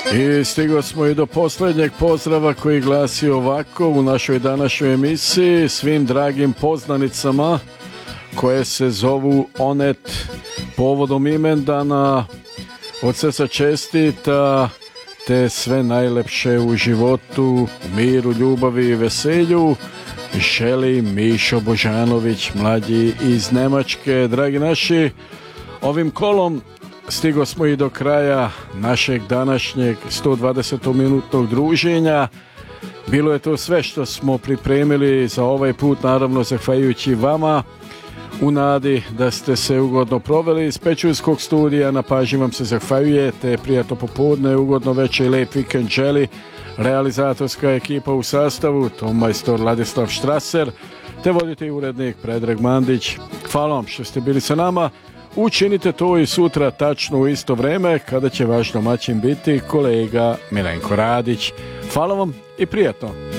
I stigli smo i do posljednjeg pozdrava koji glasi ovako u našoj današnjoj emisiji svim dragim poznanicama koje se zovu Onet povodom imendana. Od srca čestita te sve najlepše u životu, u miru, ljubavi i veselju želi Mišo Božanović, mlađi iz Nemačke. Dragi naši, ovim kolom stigo smo i do kraja našeg današnjeg 120-minutnog druženja. Bilo je to sve što smo pripremili za ovaj put, naravno zahvaljujući vama, u nadi da ste se ugodno proveli iz Pečurskog studija. Na pažnji vam se zahvaljujete, prijatno popodne, ugodno večer i lep vikend želi realizatorska ekipa u sastavu Tom majstor Ladislav Štraser te voditelj i urednik Predrag Mandić. Hvala vam što ste bili sa nama. Učinite to i sutra tačno u isto vreme kada će vaš domaćin biti kolega Milenko Radić. Hvala vam i prijatno.